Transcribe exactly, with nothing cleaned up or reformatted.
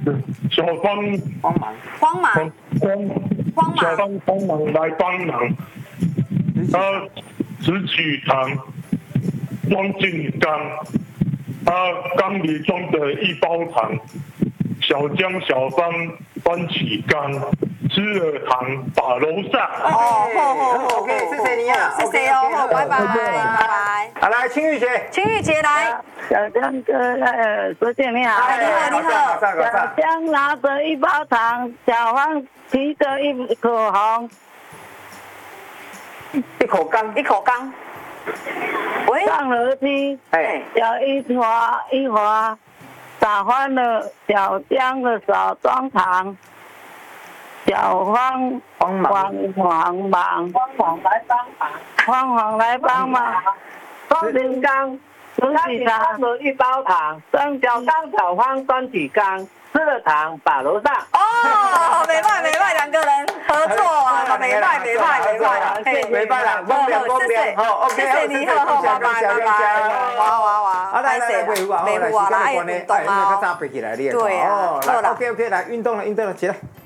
小芳慌忙， 慌忙， 帮慌忙， 小芳帮忙来帮忙，他只取糖装进缸，他缸里装的一包糖，小江小芳端起缸，吃了糖把楼上。 哦，好好好 OK， 谢谢你啊， 谢谢哦，好，拜拜，拜拜。 好，来，青玉姐， 青玉姐来， 小江哥，呃，昨天你好。 哎，你好，你好。 小江拿着一包糖，小芳提着一口红， 一口缸， 一口缸。喂， 上楼梯， 哎， 脚一滑一滑，打翻了小江的手装糖。小芳慌忙， 慌忙， 帮忙来帮忙， 慌忙来帮忙， 装进缸，他里装了一包糖，小刚小芳端起缸，吃了糖把楼上。 哦，没办没办，两个人合作啊，没办没办没办， 没办啦，公平公平，好 OK， 谢谢你，好好，拜拜拜拜，哇哇哇， 好来来来，维护啊， 维护啊，来运动啊， 较早背起来，你对啊， 哦，来 OK OK， 来运动了运动了，起来。